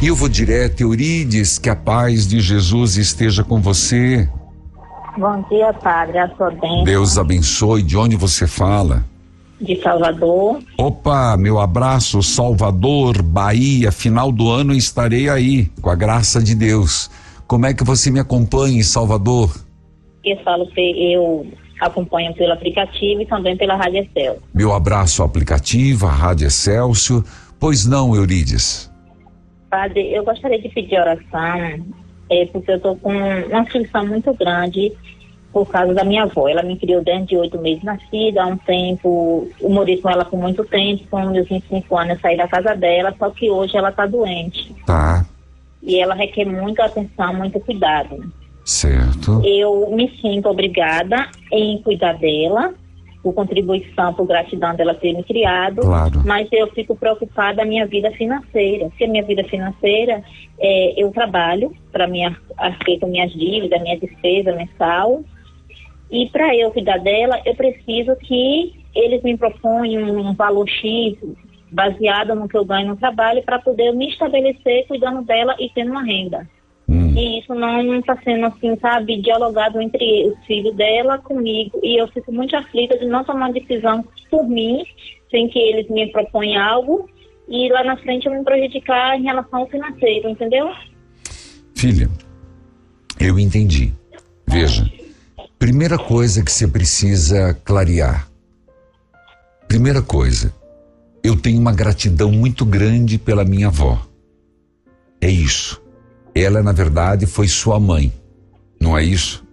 E eu vou direto. Eurides, que a paz de Jesus esteja com você. Bom dia, padre. A sua bênção. Deus abençoe. De onde você fala? De Salvador. Opa, meu abraço, Salvador, Bahia. Final do ano estarei aí, com a graça de Deus. Como é que você me acompanha em Salvador? Eu acompanho pelo aplicativo e também pela Rádio Excelsior. Meu abraço ao aplicativo, a Rádio Excelsior. Pois não, Eurides? Padre, eu gostaria de pedir oração, porque eu estou com uma aflição muito grande por causa da minha avó. Ela me criou desde de 8 meses nascida, há um tempo, eu morei com ela por muito tempo, com meus 25 anos eu saí da casa dela, só que hoje ela está doente. Tá. E ela requer muita atenção, muito cuidado. Certo. Eu me sinto obrigada em cuidar dela, por contribuição, por gratidão dela ter me criado. Claro. Mas eu fico preocupada da minha vida financeira. Porque a minha vida financeira, eu trabalho para arcar com minhas dívidas, minha despesa mensal. E para eu cuidar dela, eu preciso que eles me proponham um valor X baseado no que eu ganho no trabalho para poder me estabelecer cuidando dela e tendo uma renda. E isso não está sendo assim, sabe, dialogado entre os filhos dela comigo, e eu fico muito aflita de não tomar decisão por mim, sem que eles me proponham algo, e lá na frente eu me prejudicar em relação ao financeiro, entendeu? Filha, eu entendi. Veja, primeira coisa que você precisa clarear. Primeira coisa, eu tenho uma gratidão muito grande pela minha avó. É isso. Ela, na verdade, foi sua mãe, não é isso?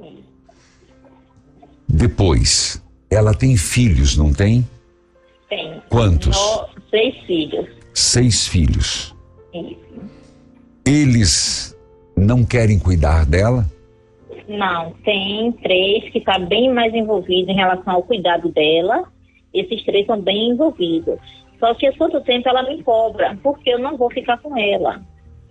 Depois, ela tem filhos, não tem? Tem. Quantos? 6 filhos. 6 filhos. Isso. Eles não querem cuidar dela? Não, tem 3 que estão bem mais envolvidos em relação ao cuidado dela. Esses 3 são bem envolvidos. Só que a todo tempo ela me cobra, porque eu não vou ficar com ela.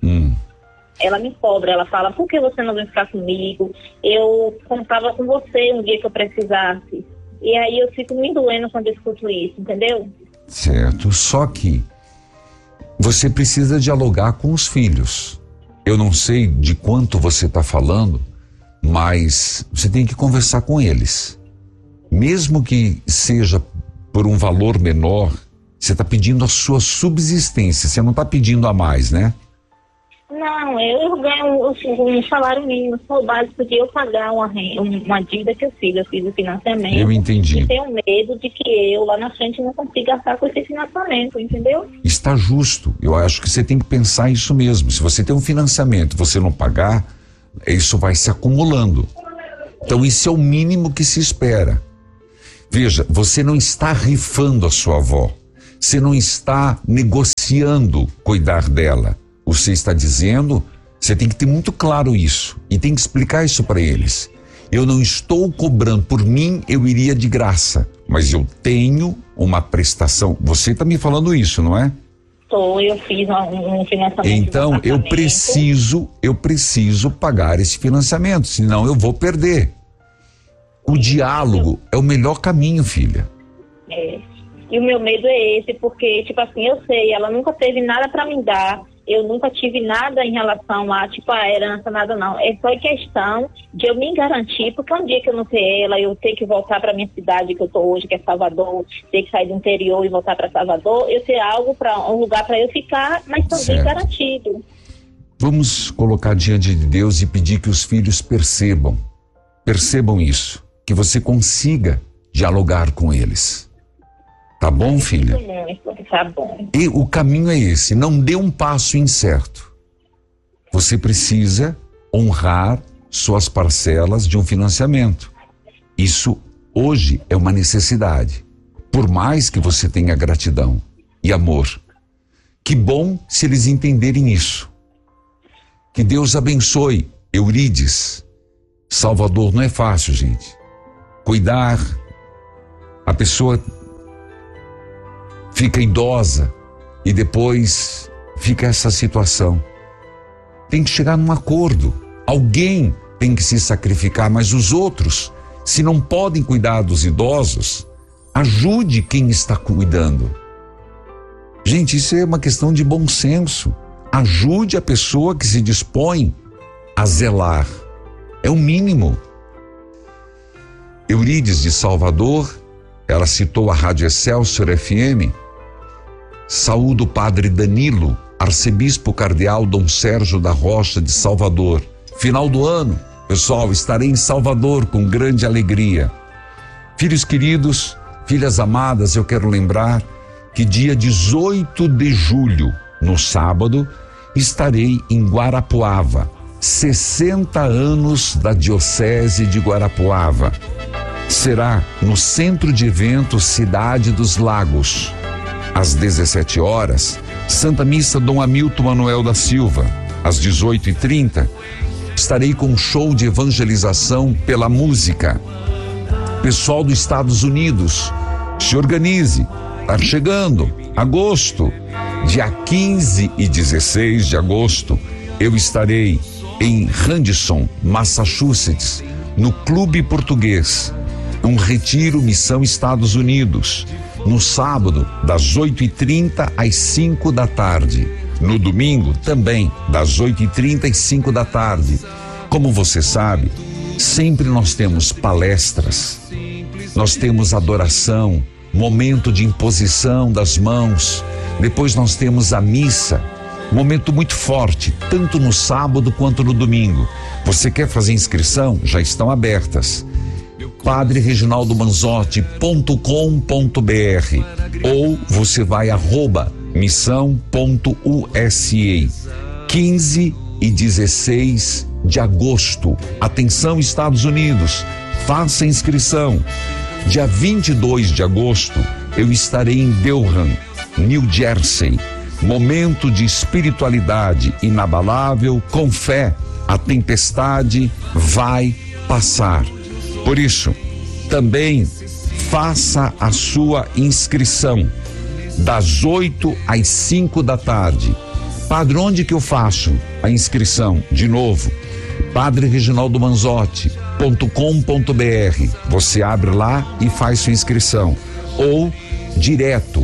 Ela me cobra, ela fala, por que você não vem ficar comigo? Eu contava com você um dia que eu precisasse. E aí eu fico me doendo quando eu escuto isso, entendeu? Certo, só que você precisa dialogar com os filhos. Eu não sei de quanto você está falando, mas você tem que conversar com eles. Mesmo que seja por um valor menor, você está pedindo a sua subsistência, você não está pedindo a mais, né? Não, eu ganho um salário mínimo, só o básico de eu pagar uma dívida que eu fiz o financiamento. Eu entendi. E tenho medo de que eu lá na frente não consiga gastar com esse financiamento, entendeu? Está justo, eu acho que você tem que pensar isso mesmo. Se você tem um financiamento, você não pagar, isso vai se acumulando. Então isso é o mínimo que se espera. Veja, você não está rifando a sua avó, você não está negociando cuidar dela. Você está dizendo, você tem que ter muito claro isso e tem que explicar isso para eles. Eu não estou cobrando, por mim eu iria de graça, mas eu tenho uma prestação. Você está me falando isso, não é? Eu fiz um financiamento. Então eu preciso pagar esse financiamento, senão eu vou perder. O diálogo é o melhor caminho, filha. E o meu medo é esse, porque, tipo assim, eu sei, ela nunca teve nada para me dar. Eu nunca tive nada em relação a, a herança, nada não. É só questão de eu me garantir, porque um dia que eu não ter ela, eu ter que voltar para minha cidade que eu tô hoje, que é Salvador, ter que sair do interior e voltar para Salvador, eu ter um lugar para eu ficar, mas também garantido. Vamos colocar diante de Deus e pedir que os filhos percebam isso, que você consiga dialogar com eles. Tá bom, filha? Tá bom. E o caminho é esse, não dê um passo incerto. Você precisa honrar suas parcelas de um financiamento. Isso hoje é uma necessidade. Por mais que você tenha gratidão e amor. Que bom se eles entenderem isso. Que Deus abençoe. Eurides, Salvador não é fácil, gente. Cuidar, a pessoa fica idosa e depois fica essa situação. Tem que chegar num acordo. Alguém tem que se sacrificar, mas os outros, se não podem cuidar dos idosos, ajude quem está cuidando. Gente, isso é uma questão de bom senso. ajude a pessoa que se dispõe a zelar. É o mínimo. Eurides de Salvador, ela citou a Rádio Excelsior FM. Saúdo o padre Danilo, arcebispo cardeal Dom Sérgio da Rocha de Salvador. Final do ano, pessoal, estarei em Salvador com grande alegria. Filhos queridos, filhas amadas, eu quero lembrar que dia 18 de julho, no sábado, estarei em Guarapuava, 60 anos da Diocese de Guarapuava. Será no Centro de Eventos Cidade dos Lagos. Às 17 horas, Santa Missa Dom Hamilton Manuel da Silva. Às 18h30, estarei com um show de evangelização pela música. Pessoal dos Estados Unidos, se organize, está chegando, agosto. Dia 15 e 16 de agosto, eu estarei em Radisson, Massachusetts, no Clube Português. Um retiro Missão Estados Unidos, no sábado, das 8h30 às 5 da tarde. No domingo, também, das 8h30 às 5 da tarde. Como você sabe, sempre nós temos palestras, nós temos adoração, momento de imposição das mãos, depois nós temos a missa, momento muito forte, tanto no sábado quanto no domingo. Você quer fazer inscrição? Já estão abertas. padrereginaldomanzotti.com.br ou você vai @missão.usa. 15 e 16 de agosto. Atenção, Estados Unidos, faça a inscrição. Dia 22 de agosto, eu estarei em Delran, New Jersey. Momento de espiritualidade inabalável, com fé. A tempestade vai passar. Por isso, também faça a sua inscrição das 8 às 5 da tarde. Padre, onde que eu faço a inscrição? De novo, padrereginaldomanzotti.com.br. Você abre lá e faz sua inscrição. Ou direto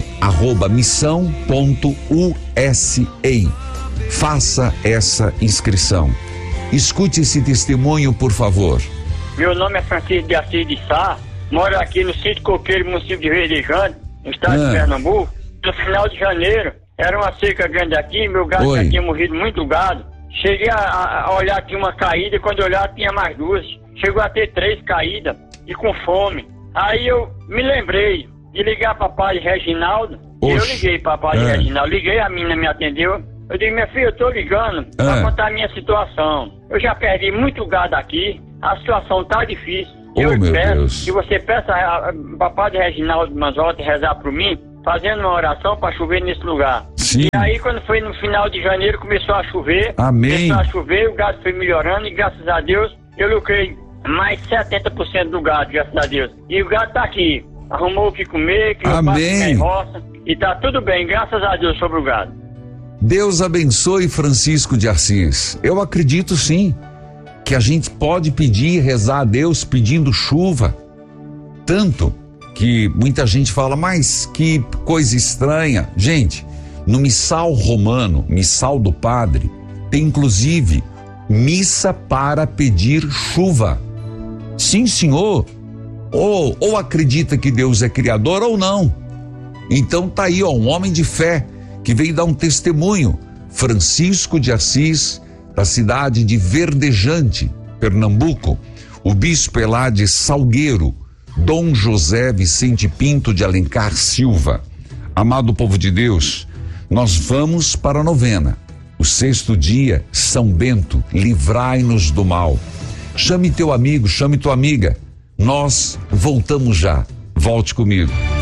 @missão.usa. Faça essa inscrição. Escute esse testemunho, por favor. Meu nome é Francisco de Assis de Sá, moro aqui no sítio Coqueiro, município de Verdejante, no estado de Pernambuco. No final de janeiro, era uma seca grande aqui, meu gado já tinha morrido muito gado. Cheguei a olhar aqui uma caída, e quando eu olhar tinha mais duas. Chegou a ter 3 caídas e com fome. Aí eu me lembrei de ligar para Padre Reginaldo. E eu liguei para Padre Reginaldo, liguei, a menina me atendeu. Eu disse, minha filha, eu tô ligando para contar a minha situação. Eu já perdi muito gado aqui, a situação tá difícil. Eu peço que você peça para Padre Reginaldo Manzotti rezar por mim, fazendo uma oração para chover nesse lugar. Sim. E aí, quando foi no final de janeiro, começou a chover. Amém. Começou a chover, o gado foi melhorando e graças a Deus eu lucrei mais 70% do gado, graças a Deus. E o gado tá aqui, arrumou o que comer, que eu faço em roça, e tá tudo bem, graças a Deus, sobre o gado. Deus abençoe Francisco de Assis. Eu acredito sim que a gente pode pedir, rezar a Deus pedindo chuva. Tanto que muita gente fala, mas que coisa estranha. Gente, no missal romano, missal do padre, tem inclusive missa para pedir chuva. Sim, senhor. Ou acredita que Deus é criador ou não. Então tá aí, um homem de fé que veio dar um testemunho. Francisco de Assis, da cidade de Verdejante, Pernambuco. O bispo é lá de Salgueiro, Dom José Vicente Pinto de Alencar Silva. Amado povo de Deus, nós vamos para a novena. O 6º dia, São Bento, livrai-nos do mal. Chame teu amigo, chame tua amiga. Nós voltamos já. Volte comigo.